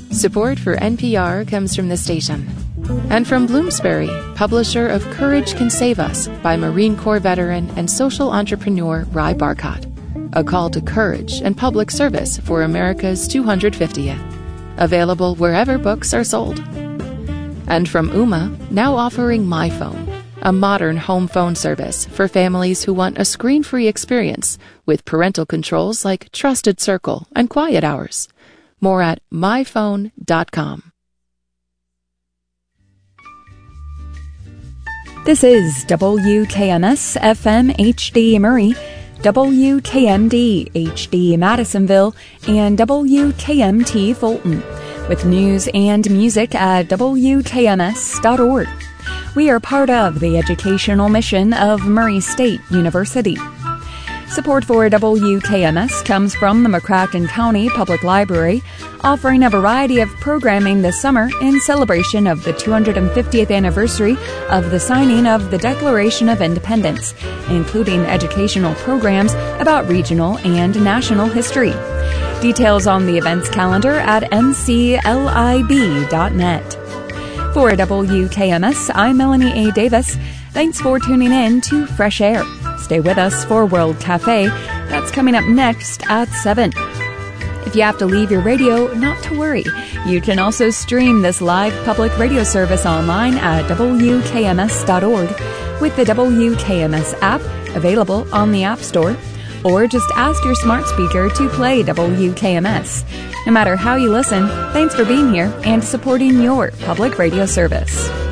Support for NPR comes from the station. And from Bloomsbury, publisher of Courage Can Save Us by Marine Corps veteran and social entrepreneur Ry Barcott. A call to courage and public service for America's 250th. Available wherever books are sold. And from Ooma, now offering MyPhone, a modern home phone service for families who want a screen-free experience with parental controls like Trusted Circle and Quiet Hours. More at myphone.com. This is WKMS FM HD Murray, WKMD HD Madisonville, and WKMT Fulton, with news and music at WKMS.org. We are part of the educational mission of Murray State University. Support for WKMS comes from the McCracken County Public Library, offering a variety of programming this summer in celebration of the 250th anniversary of the signing of the Declaration of Independence, including educational programs about regional and national history. Details on the events calendar at nclib.net. For WKMS, I'm Melanie A. Davis. Thanks for tuning in to Fresh Air. Stay with us for World Cafe. That's coming up next at 7. If you have to leave your radio, not to worry. You can also stream this live public radio service online at WKMS.org with the WKMS app available on the App Store, or just ask your smart speaker to play WKMS. No matter how you listen, thanks for being here and supporting your public radio service.